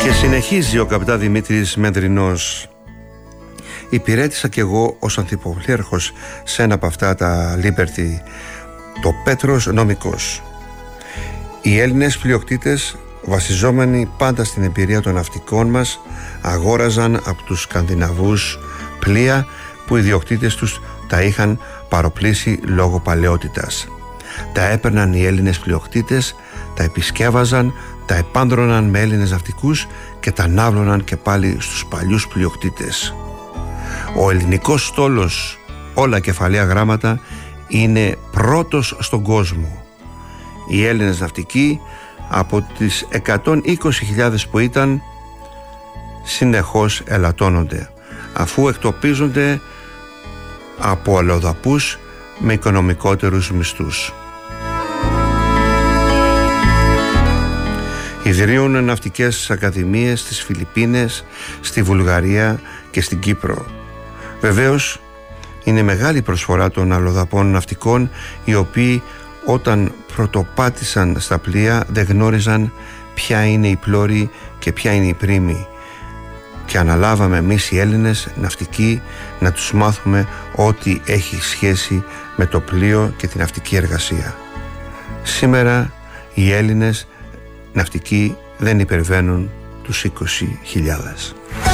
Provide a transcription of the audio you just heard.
Και συνεχίζει ο καπετάν Δημήτρης Μενδρινός. Υπηρέτησα κι εγώ ως ανθιποπλήρχος σε ένα από αυτά τα Liberty, το Πέτρος Νομικός. Οι Έλληνες πλειοκτήτες, βασιζόμενοι πάντα στην εμπειρία των ναυτικών μας, αγόραζαν από τους Σκανδιναβούς πλοία που οι ιδιοκτήτες τους τα είχαν παροπλήσει λόγω παλαιότητας. Τα έπαιρναν οι Έλληνες πλειοκτήτες, τα επισκεύαζαν, τα επάνδρωναν με Έλληνες ναυτικούς και τα ναύλωναν και πάλι στους παλιούς πλειοκτήτες. Ο ελληνικός στόλος, όλα κεφαλαία γράμματα, είναι πρώτος στον κόσμο. Οι Έλληνες ναυτικοί από τις 120.000 που ήταν συνεχώς ελαττώνονται, αφού εκτοπίζονται από αλλοδαπούς με οικονομικότερους μισθούς. Ιδρύουν ναυτικές ακαδημίες στις Φιλιππίνες, στη Βουλγαρία και στην Κύπρο. Βεβαίως είναι μεγάλη προσφορά των αλλοδαπών ναυτικών, οι οποίοι όταν πρωτοπάτησαν στα πλοία δεν γνώριζαν ποια είναι η πλώρη και ποια είναι η πρίμη, και αναλάβαμε εμείς οι Έλληνες ναυτικοί να τους μάθουμε ό,τι έχει σχέση με το πλοίο και την ναυτική εργασία. Σήμερα οι Έλληνες ναυτικοί δεν υπερβαίνουν τους 20.000.